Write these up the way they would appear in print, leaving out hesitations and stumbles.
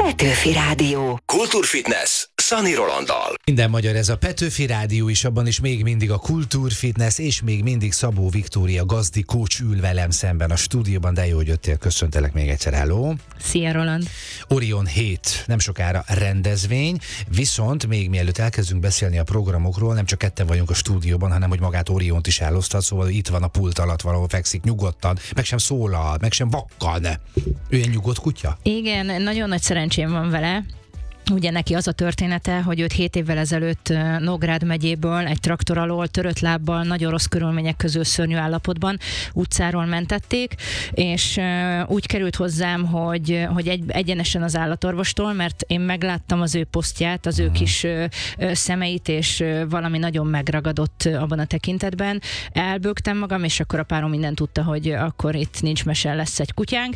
Petőfi Rádió. Kultúrfitness Szani Rolanddal. Minden magyar, ez a Petőfi Rádió is, abban is még mindig a Kultúrfitness, és még mindig Szabó Viktória gazdi coach ül velem szemben a stúdióban, de jó, hogy jöttél, köszöntelek még egyszer, hello. Szia, Roland. Orion 7, nem sokára rendezvény, viszont még mielőtt elkezdünk beszélni a programokról, nem csak ketten vagyunk a stúdióban, hanem hogy magát Oriont is elosztad, szóval itt van a pult alatt, valahol fekszik nyugodtan, meg sem szólal, meg sem vakkan. Ő egy nyugodt kutya? Igen, nagyon nagy szerencsém van vele. Ugye neki az a története, hogy őt 7 évvel ezelőtt Nógrád megyéből egy traktor alól törött lábbal, nagyon rossz körülmények közül, szörnyű állapotban utcáról mentették, és úgy került hozzám, hogy egyenesen az állatorvostól, mert én megláttam az ő posztját, az ő kis szemeit, és valami nagyon megragadott abban a tekintetben. Elbögtem magam, és akkor a párom minden tudta, hogy akkor itt nincs mese, lesz egy kutyánk.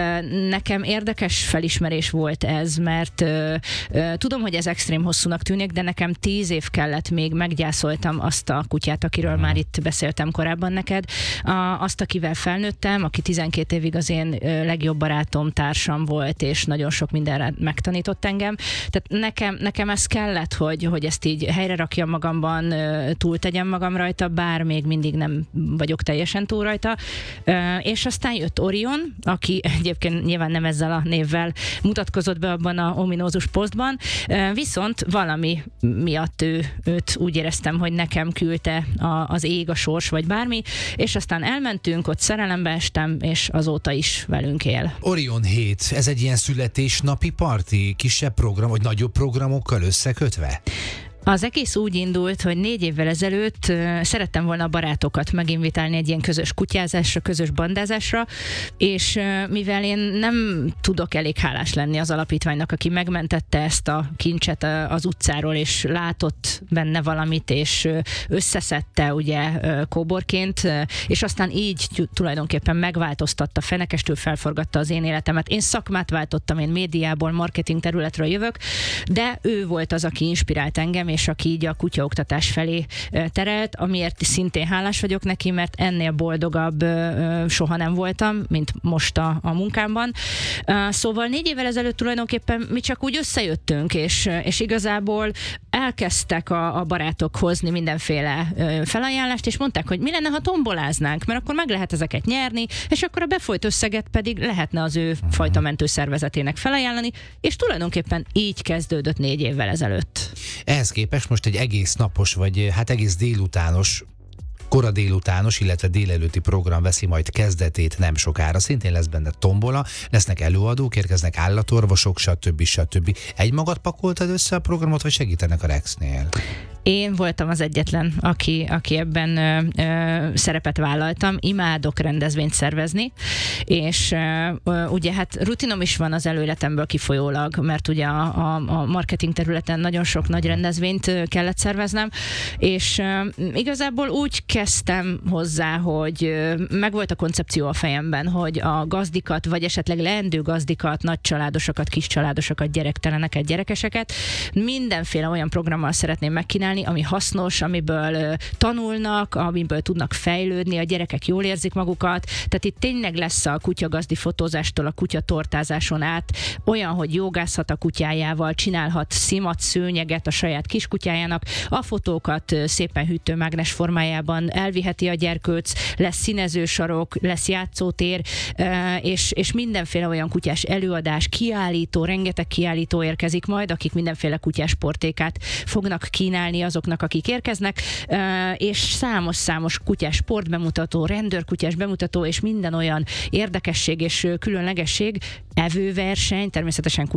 Nekem érdekes felismerés volt ez, mert tudom, hogy ez extrém hosszúnak tűnik, de nekem 10 év kellett, még meggyászoltam azt a kutyát, akiről már itt beszéltem korábban neked, azt, akivel felnőttem, aki 12 évig az én legjobb barátom, társam volt, és nagyon sok mindenre megtanított engem. Tehát nekem ez kellett, hogy ezt így helyre rakjam magamban, túltegyem magam rajta, bár még mindig nem vagyok teljesen túl rajta. És aztán jött Orion, aki egyébként nyilván nem ezzel a névvel mutatkozott be abban a ominózus posztban, viszont valami miatt őt úgy éreztem, hogy nekem küldte az ég, a sors, vagy bármi, és aztán elmentünk, ott szerelembe estem, és azóta is velünk él. Orion 7, ez egy ilyen születésnapi parti, kisebb program, vagy nagyobb programokkal összekötve? Az egész úgy indult, hogy 4 évvel ezelőtt szerettem volna a barátokat meginvitálni egy ilyen közös kutyázásra, közös bandázásra, és mivel én nem tudok elég hálás lenni az alapítványnak, aki megmentette ezt a kincset az utcáról, és látott benne valamit, és összeszedte ugye kóborként, és aztán így tulajdonképpen megváltoztatta, fenekestül felforgatta az én életemet. Én szakmát váltottam, én médiából, marketing területről jövök, de ő volt az, aki inspirált engem, és aki így a kutyaoktatás felé terelt, amiért szintén hálás vagyok neki, mert ennél boldogabb soha nem voltam, mint most a munkámban. Szóval 4 évvel ezelőtt tulajdonképpen mi csak úgy összejöttünk, és igazából elkezdtek a barátok hozni mindenféle felajánlást, és mondták, hogy mi lenne, ha tomboláznánk, mert akkor meg lehet ezeket nyerni, és akkor a befolyt összeget pedig lehetne az ő fajtamentő szervezetének felajánlani, és tulajdonképpen így kezdődött 4 évvel ezelőtt. Ehhez képest most egy egész napos, vagy hát egész délutános, kora délutános, illetve délelőtti program veszi majd kezdetét nem sokára. Szintén lesz benne tombola, lesznek előadók, érkeznek állatorvosok, stb. Egy magad pakoltad össze a programot, vagy segítenek a Rexnél? Én voltam az egyetlen, aki ebben szerepet vállaltam. Imádok rendezvényt szervezni, és ugye hát rutinom is van az előletemből kifolyólag, mert ugye a marketing területen nagyon sok nagy rendezvényt kellett szerveznem, és igazából úgy kezdtem hozzá, hogy megvolt a koncepció a fejemben, hogy a gazdikat, vagy esetleg leendő gazdikat, nagy családosokat, kis családosokat, gyerekteleneket, gyerekeseket mindenféle olyan programmal szeretném megkínálni, ami hasznos, amiből tanulnak, amiből tudnak fejlődni, a gyerekek jól érzik magukat. Tehát itt tényleg lesz a kutyagazdi fotózástól a kutyatortázáson át olyan, hogy jogázhat a kutyájával, csinálhat szimat, szőnyeget a saját kiskutyájának, a fotókat szépen hűtőmágnes formájában elviheti a gyerkőc, lesz színezősarok, lesz játszótér, és mindenféle olyan kutyás előadás, kiállító, rengeteg kiállító érkezik majd, akik mindenféle kutyás portékát fognak kínálni azoknak, akik érkeznek, és számos kutyás sportbemutató, rendőrkutyás bemutató, és minden olyan érdekesség és különlegesség, evőverseny, természetesen